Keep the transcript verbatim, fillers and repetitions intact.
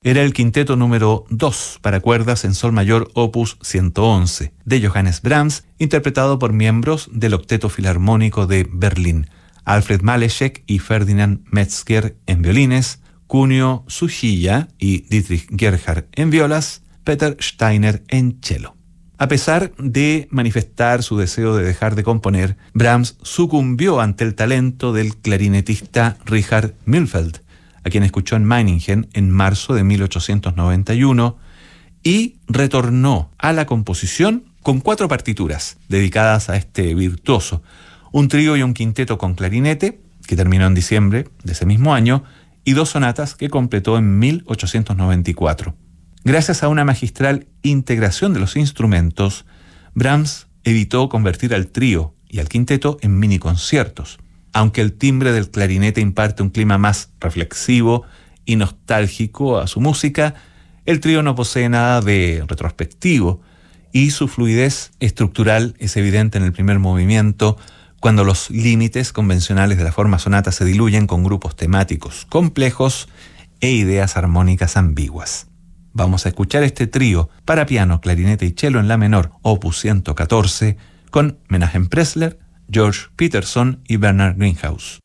era el quinteto número dos para cuerdas en sol mayor opus ciento once de Johannes Brahms, interpretado por miembros del Octeto Filarmónico de Berlín, Alfred Malešek y Ferdinand Metzger en violines, Kunio Tsuchiya y Dietrich Gerhard en violas, Peter Steiner en cello. A pesar de manifestar su deseo de dejar de componer, Brahms sucumbió ante el talento del clarinetista Richard Mühlfeld, a quien escuchó en Meiningen en marzo de mil ochocientos noventa y uno, y retornó a la composición con cuatro partituras dedicadas a este virtuoso, un trío y un quinteto con clarinete, que terminó en diciembre de ese mismo año, y dos sonatas que completó en mil ochocientos noventa y cuatro. Gracias a una magistral integración de los instrumentos, Brahms evitó convertir al trío y al quinteto en mini conciertos. Aunque el timbre del clarinete imparte un clima más reflexivo y nostálgico a su música, el trío no posee nada de retrospectivo y su fluidez estructural es evidente en el primer movimiento, cuando los límites convencionales de la forma sonata se diluyen con grupos temáticos complejos e ideas armónicas ambiguas. Vamos a escuchar este trío para piano, clarinete y cello en la menor, opus ciento catorce, con Menachem Pressler, George Peterson y Bernard Greenhouse.